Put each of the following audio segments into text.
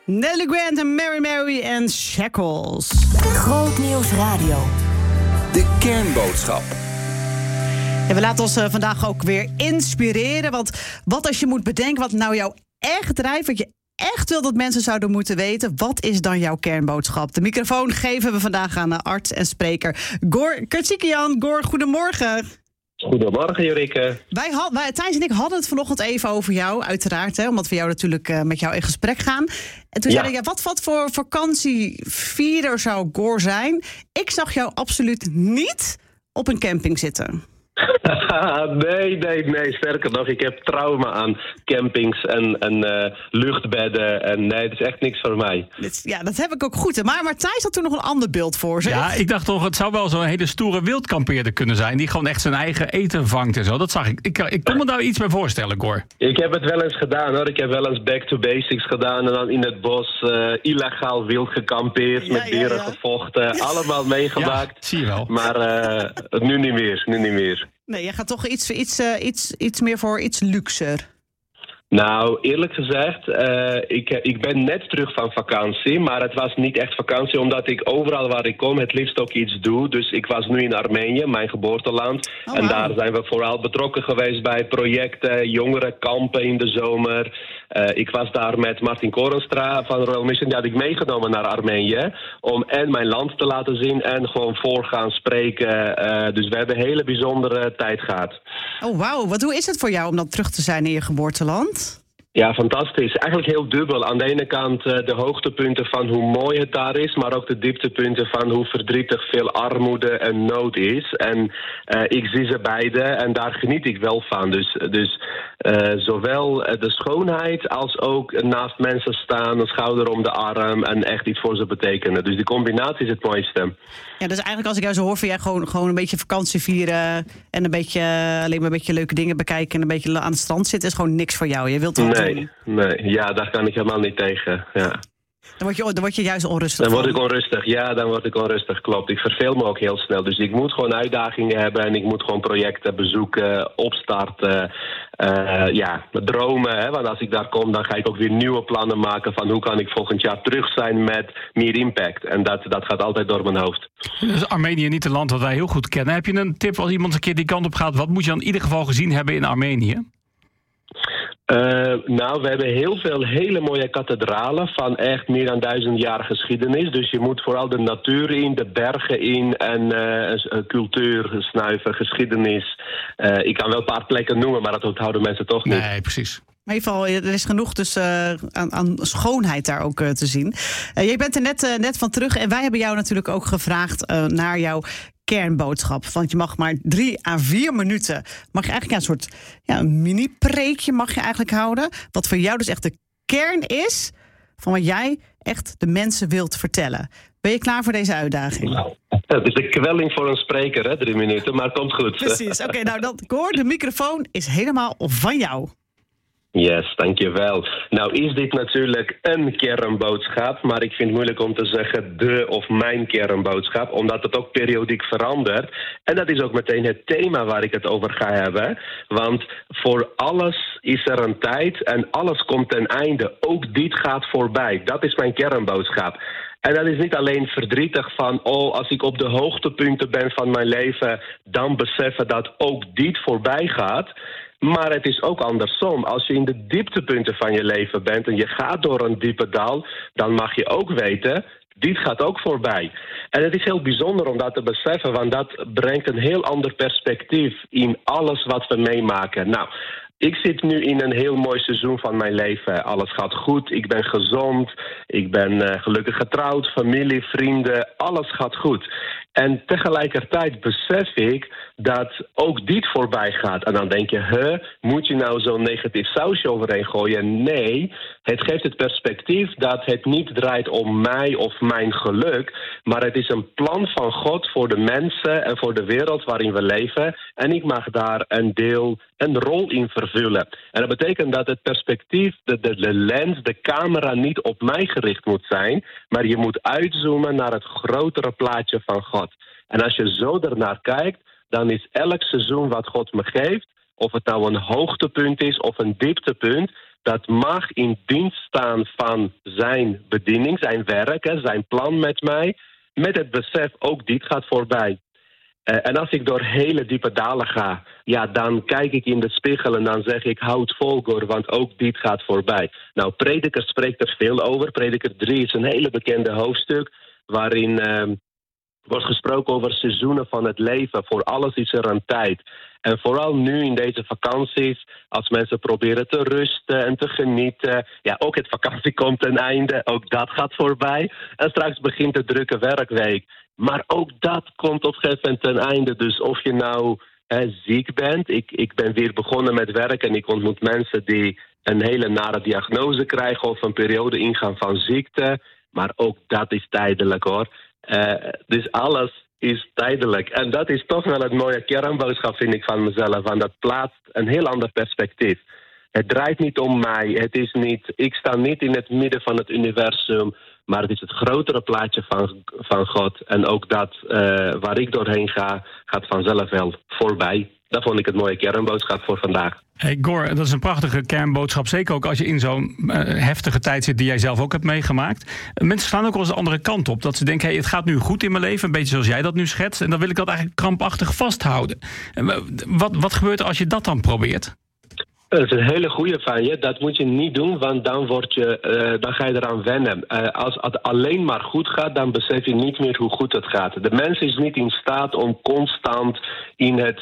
Nelly Grant en Mary en Shackles. Grootnieuws Radio. De kernboodschap. En we laten ons vandaag ook weer inspireren. Want wat als je moet bedenken wat nou jou echt drijft, wat je echt wil dat mensen zouden moeten weten, wat is dan jouw kernboodschap? De microfoon geven we vandaag aan arts en spreker Gor Kartsikyan. Gor, goedemorgen. Goedemorgen, Jorike. Thijs en ik hadden het vanochtend even over jou, uiteraard, hè, omdat we jou natuurlijk met jou in gesprek gaan. En toen zei ik, wat voor vakantievierder zou Gor zijn? Ik zag jou absoluut niet op een camping zitten. Nee. Sterker nog, ik heb trauma aan campings en luchtbedden. En nee, dat is echt niks voor mij. Ja, dat heb ik ook goed. Maar Thijs had toen nog een ander beeld voor zich. Ja, ik dacht toch, het zou wel zo'n hele stoere wildkampeerder kunnen zijn, die gewoon echt zijn eigen eten vangt en zo. Dat zag ik. Ik kon me daar iets bij voorstellen, Gor. Ik heb het wel eens gedaan, hoor. Ik heb wel eens back to basics gedaan en dan in het bos illegaal wild gekampeerd, met dieren gevochten. Allemaal meegemaakt. Ja, zie je wel. Maar nu niet meer. Nee, jij gaat toch iets meer voor iets luxer. Nou, eerlijk gezegd, ik ben net terug van vakantie, maar het was niet echt vakantie, omdat ik overal waar ik kom het liefst ook iets doe. Dus ik was nu in Armenië, mijn geboorteland. En daar zijn we vooral betrokken geweest bij projecten, jongerenkampen in de zomer. Ik was daar met Martin Korenstra van Royal Mission, die had ik meegenomen naar Armenië, om en mijn land te laten zien en gewoon gaan spreken. Dus we hebben een hele bijzondere tijd gehad. Oh, wauw. Hoe is het voor jou om dan terug te zijn in je geboorteland? Ja, fantastisch. Eigenlijk heel dubbel. Aan de ene kant de hoogtepunten van hoe mooi het daar is, maar ook de dieptepunten van hoe verdrietig veel armoede en nood is. En ik zie ze beide en daar geniet ik wel van. Dus zowel de schoonheid als ook naast mensen staan, een schouder om de arm en echt iets voor ze betekenen. Dus die combinatie is het mooiste. Ja, dus eigenlijk als ik jou zo hoor, vind jij gewoon een beetje vakantie vieren en alleen maar een beetje leuke dingen bekijken en een beetje aan het strand zitten is gewoon niks voor jou. Je wilt het doen. Nee, ja, daar kan ik helemaal niet tegen. Ja. Dan word je juist onrustig. Dan word ik onrustig, klopt. Ik verveel me ook heel snel. Dus ik moet gewoon uitdagingen hebben en ik moet gewoon projecten bezoeken, opstarten. Dromen. Hè? Want als ik daar kom, dan ga ik ook weer nieuwe plannen maken van hoe kan ik volgend jaar terug zijn met meer impact. En dat gaat altijd door mijn hoofd. Dus Armenië niet een land dat wij heel goed kennen. Heb je een tip als iemand een keer die kant op gaat? Wat moet je dan in ieder geval gezien hebben in Armenië? We hebben heel veel hele mooie kathedralen van echt meer dan 1000 jaar geschiedenis. Dus je moet vooral de natuur in, de bergen in en cultuur snuiven, geschiedenis. Ik kan wel een paar plekken noemen, maar dat onthouden mensen toch niet. Nee, precies. Maar in ieder geval, er is genoeg dus aan schoonheid daar ook te zien. Je bent er net van terug en wij hebben jou natuurlijk ook gevraagd naar jouw kernboodschap. Want je mag maar 3 à 4 minuten, mag je eigenlijk een soort mini-preekje mag je eigenlijk houden. Wat voor jou dus echt de kern is van wat jij echt de mensen wilt vertellen. Ben je klaar voor deze uitdaging? Nou, het is de kwelling voor een spreker, hè, 3 minuten, maar het komt goed. Precies, oké, Gor, de microfoon is helemaal van jou. Yes, dankjewel. Nou is dit natuurlijk een kernboodschap, maar ik vind het moeilijk om te zeggen de of mijn kernboodschap, omdat het ook periodiek verandert. En dat is ook meteen het thema waar ik het over ga hebben. Want voor alles is er een tijd en alles komt ten einde. Ook dit gaat voorbij. Dat is mijn kernboodschap. En dat is niet alleen verdrietig van, als ik op de hoogtepunten ben van mijn leven, dan beseffen dat ook dit voorbij gaat. Maar het is ook andersom. Als je in de dieptepunten van je leven bent en je gaat door een diepe dal, dan mag je ook weten, dit gaat ook voorbij. En het is heel bijzonder om dat te beseffen, want dat brengt een heel ander perspectief in alles wat we meemaken. Nou, ik zit nu in een heel mooi seizoen van mijn leven. Alles gaat goed, ik ben gezond, ik ben gelukkig getrouwd, familie, vrienden, alles gaat goed. En tegelijkertijd besef ik dat ook dit voorbij gaat. En dan denk je, moet je nou zo'n negatief sausje overheen gooien? Nee, het geeft het perspectief dat het niet draait om mij of mijn geluk, maar het is een plan van God voor de mensen en voor de wereld waarin we leven. En ik mag daar een rol in vervullen. En dat betekent dat het perspectief, de lens, de camera niet op mij gericht moet zijn, maar je moet uitzoomen naar het grotere plaatje van God. En als je zo ernaar kijkt, dan is elk seizoen wat God me geeft, of het nou een hoogtepunt is of een dieptepunt, dat mag in dienst staan van zijn bediening, zijn werk, zijn plan met mij. Met het besef, ook dit gaat voorbij. En als ik door hele diepe dalen ga, ja, dan kijk ik in de spiegel en dan zeg ik, houd vol, Gor, want ook dit gaat voorbij. Nou, Prediker spreekt er veel over. Prediker 3 is een hele bekende hoofdstuk waarin wordt gesproken over seizoenen van het leven. Voor alles is er een tijd. En vooral nu in deze vakanties, als mensen proberen te rusten en te genieten. Ja, ook het vakantie komt ten einde, ook dat gaat voorbij. En straks begint de drukke werkweek. Maar ook dat komt op een gegeven moment ten einde. Dus of je nou ziek bent, ik ben weer begonnen met werk en ik ontmoet mensen die een hele nare diagnose krijgen of een periode ingaan van ziekte. Maar ook dat is tijdelijk, hoor. Dus alles is tijdelijk. En dat is toch wel het mooie kernboodschap, vind ik, van mezelf. Want dat plaatst een heel ander perspectief. Het draait niet om mij. Het is niet, ik sta niet in het midden van het universum. Maar het is het grotere plaatje van God. En ook dat waar ik doorheen ga, gaat vanzelf wel voorbij. Dat vond ik het mooie kernboodschap voor vandaag. Hey Gor, dat is een prachtige kernboodschap. Zeker ook als je in zo'n heftige tijd zit die jij zelf ook hebt meegemaakt. Mensen slaan ook wel eens de andere kant op. Dat ze denken, hey, het gaat nu goed in mijn leven. Een beetje zoals jij dat nu schetst. En dan wil ik dat eigenlijk krampachtig vasthouden. Wat gebeurt er als je dat dan probeert? Dat is een hele goede van je. Dat moet je niet doen, want dan ga je eraan wennen. Als het alleen maar goed gaat, dan besef je niet meer hoe goed het gaat. De mens is niet in staat om constant in een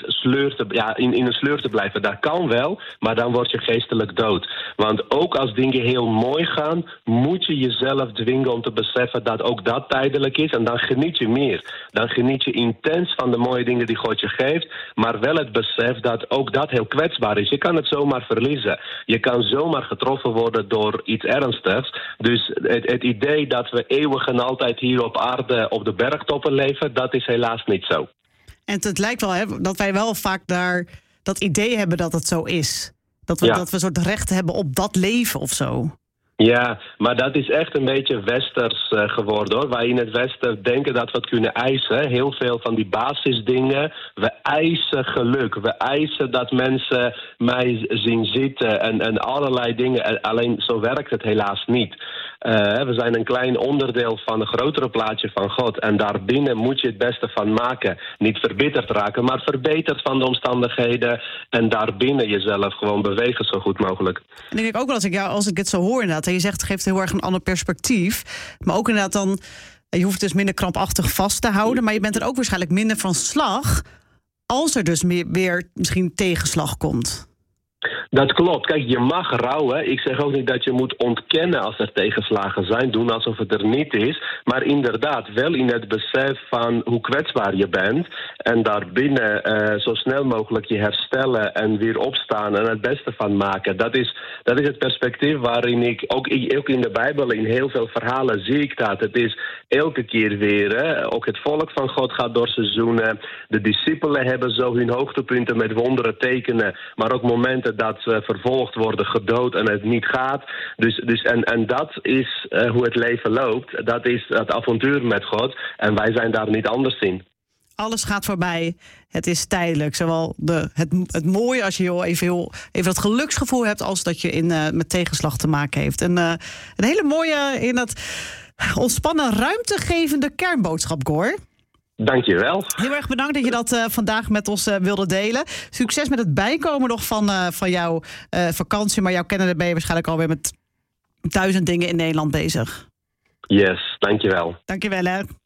sleur te blijven. Dat kan wel, maar dan word je geestelijk dood. Want ook als dingen heel mooi gaan, moet je jezelf dwingen om te beseffen dat ook dat tijdelijk is. En dan geniet je meer. Dan geniet je intens van de mooie dingen die God je geeft, maar wel het besef dat ook dat heel kwetsbaar is. Je kan het zomaar verliezen. Je kan zomaar getroffen worden door iets ernstigs. Dus het idee dat we eeuwig en altijd hier op aarde op de bergtoppen leven, dat is helaas niet zo. En het lijkt wel dat wij wel vaak daar dat idee hebben dat het zo is. Dat we een soort recht hebben op dat leven of zo. Ja, maar dat is echt een beetje westers geworden, hoor. Wij in het Westen denken dat we het kunnen eisen. Heel veel van die basisdingen. We eisen geluk. We eisen dat mensen mij zien zitten en allerlei dingen. Alleen zo werkt het helaas niet. We zijn een klein onderdeel van een grotere plaatje van God. En daarbinnen moet je het beste van maken. Niet verbitterd raken, maar verbeterd van de omstandigheden. En daarbinnen jezelf gewoon bewegen zo goed mogelijk. En ik denk ook wel, als ik het zo hoor inderdaad. En je zegt, het geeft heel erg een ander perspectief. Maar ook inderdaad dan, je hoeft dus minder krampachtig vast te houden. Maar je bent er ook waarschijnlijk minder van slag als er dus weer misschien tegenslag komt. Dat klopt. Kijk, je mag rouwen. Ik zeg ook niet dat je moet ontkennen als er tegenslagen zijn. Doen alsof het er niet is. Maar inderdaad, wel in het besef van hoe kwetsbaar je bent. En daarbinnen zo snel mogelijk je herstellen en weer opstaan en het beste van maken. Dat is het perspectief waarin ik ook in de Bijbel, in heel veel verhalen zie ik dat. Het is elke keer weer. Ook het volk van God gaat door seizoenen. De discipelen hebben zo hun hoogtepunten met wonderen, tekenen. Maar ook momenten dat ze vervolgd worden, gedood en het niet gaat. En dat is hoe het leven loopt. Dat is het avontuur met God. En wij zijn daar niet anders in. Alles gaat voorbij. Het is tijdelijk. Zowel het mooie als je even dat geluksgevoel hebt, als dat je met tegenslag te maken heeft. En een hele mooie, in dat ontspannen, ruimtegevende kernboodschap, Gor. Dankjewel. Heel erg bedankt dat je dat vandaag met ons wilde delen. Succes met het bijkomen nog van jouw vakantie. Maar jouw kennende ben je waarschijnlijk alweer met 1000 dingen in Nederland bezig. Yes, dankjewel. Dankjewel, hè.